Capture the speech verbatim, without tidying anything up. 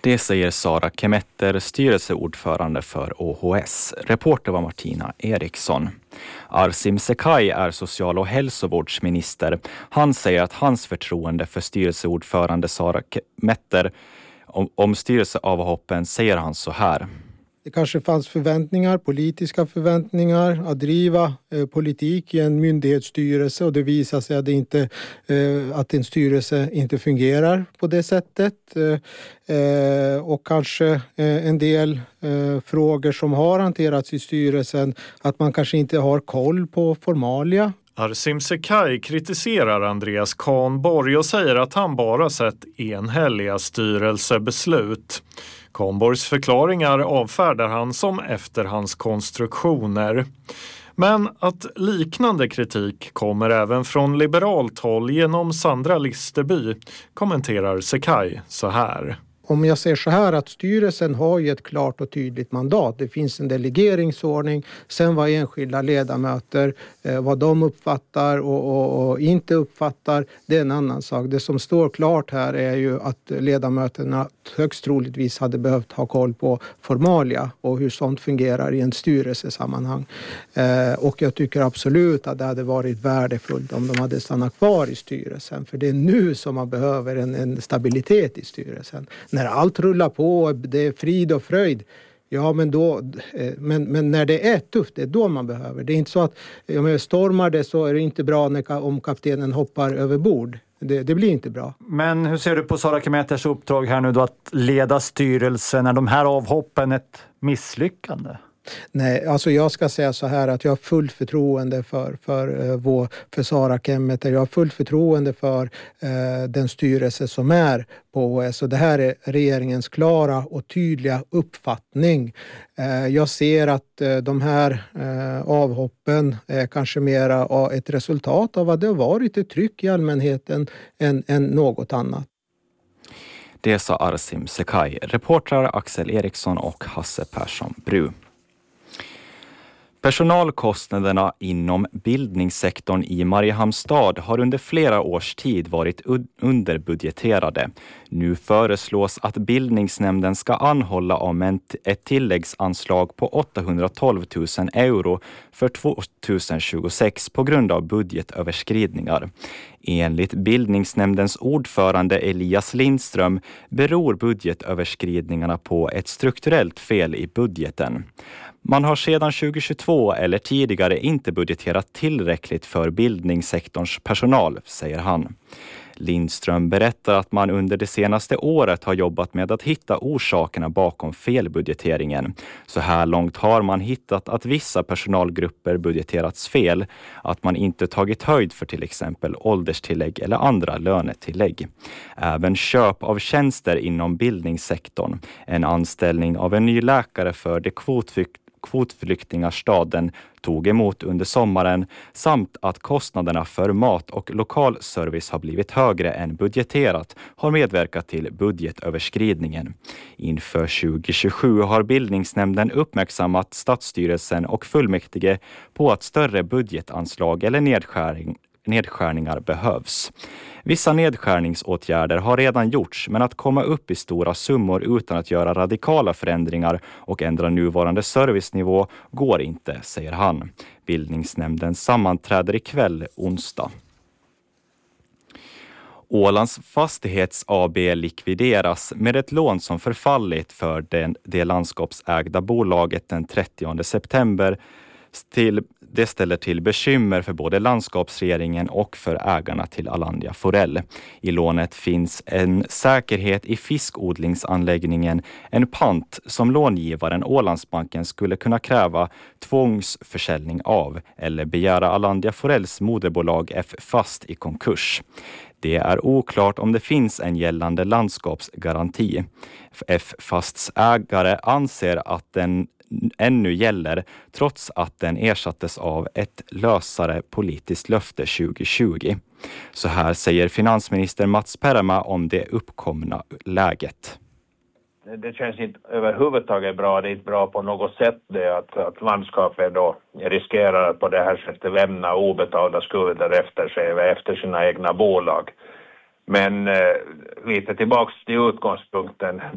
Det säger Sara Kemetter, styrelseordförande för O H S. Reporter var Martina Eriksson. Arsim Sekaj är social- och hälsovårdsminister. Han säger att hans förtroende för styrelseordförande Sara Kemetter om, om styrelseavhoppen säger han så här. Det kanske fanns förväntningar, politiska förväntningar att driva eh, politik i en myndighetsstyrelse, och det visar sig att, det inte, eh, att en styrelse inte fungerar på det sättet. Eh, och kanske eh, en del eh, frågor som har hanterats i styrelsen, att man kanske inte har koll på formalia. Arsim Sekaj kritiserar Andreas Kahnborg och säger att han bara sett enhälliga styrelsebeslut. Kahnborgs förklaringar avfärdar han som efterhandskonstruktioner. Men att liknande kritik kommer även från liberalt håll genom Sandra Listerby, kommenterar Sekaj så här. Om jag säger så här, att styrelsen har ju ett klart och tydligt mandat. Det finns en delegeringsordning. Sen vad enskilda ledamöter, eh, vad de uppfattar och, och, och inte uppfattar, det är en annan sak. Det som står klart här är ju att ledamöterna högst troligtvis hade behövt ha koll på formalia och hur sånt fungerar i en styrelsesammanhang. Eh, och jag tycker absolut att det hade varit värdefullt om de hade stannat kvar i styrelsen. För det är nu som man behöver en, en stabilitet i styrelsen. När allt rullar på, det är frid och fröjd. Ja, men, då, men, men när det är tufft, det är då man behöver. Det är inte så att om jag stormar det så är det inte bra när, om kaptenen hoppar över bord. Det, det blir inte bra. Men hur ser du på Sara Kemetters uppdrag här nu då att leda styrelsen? Är de här avhoppen ett misslyckande? Nej, alltså jag ska säga så här att jag har fullt förtroende för, för, vår, för Sara Kemetter. Jag har fullt förtroende för eh, den styrelse som är på O S. Och det här är regeringens klara och tydliga uppfattning. Eh, jag ser att eh, de här eh, avhoppen är kanske mera ett resultat av att det har varit ett tryck i allmänheten än, än något annat. Det sa Arsim Sekaj, reportrar Axel Eriksson och Hasse Persson Bru. Personalkostnaderna inom bildningssektorn i Mariehamnstad har under flera års tid varit underbudgeterade. Nu föreslås att bildningsnämnden ska anhålla om ett tilläggsanslag på åttahundratolv tusen euro för tjugohundratjugosex på grund av budgetöverskridningar. Enligt bildningsnämndens ordförande Elias Lindström beror budgetöverskridningarna på ett strukturellt fel i budgeten. Man har sedan tjugohundratjugotvå eller tidigare inte budgeterat tillräckligt för bildningssektorns personal, säger han. Lindström berättar att man under det senaste året har jobbat med att hitta orsakerna bakom felbudgeteringen. Så här långt har man hittat att vissa personalgrupper budgeterats fel, att man inte tagit höjd för till exempel ålderstillägg eller andra lönetillägg. Även köp av tjänster inom bildningssektorn, en anställning av en ny läkare för det kvotflykt kvotflyktingar staden tog emot under sommaren samt att kostnaderna för mat och lokalservice har blivit högre än budgeterat har medverkat till budgetöverskridningen. Inför tjugohundratjugosju har bildningsnämnden uppmärksammat stadsstyrelsen och fullmäktige på att större budgetanslag eller nedskärning nedskärningar behövs. Vissa nedskärningsåtgärder har redan gjorts, men att komma upp i stora summor utan att göra radikala förändringar och ändra nuvarande servicenivå går inte, säger han. Bildningsnämnden sammanträder ikväll onsdag. Ålands Fastighets A B likvideras med ett lån som förfallit för det, det landskapsägda bolaget den trettionde september. Till, det ställer till bekymmer för både landskapsregeringen och för ägarna till Alandia Forell. I lånet finns en säkerhet i fiskodlingsanläggningen, en pant som långivaren Ålandsbanken skulle kunna kräva tvångsförsäljning av eller begära Alandia Forells moderbolag F Fast i konkurs. Det är oklart om det finns en gällande landskapsgaranti. F Fasts ägare anser att den ännu gäller trots att den ersattes av ett lösare politiskt löfte tjugohundratjugo. Så här säger finansminister Mats Perma om det uppkomna läget. Det känns inte överhuvudtaget bra, det är inte bra på något sätt det att, att landskapet då riskerar att på det här sättet lämna obetalda skulder efter sig, efter sina egna bolag. Men eh, lite tillbaks till utgångspunkten,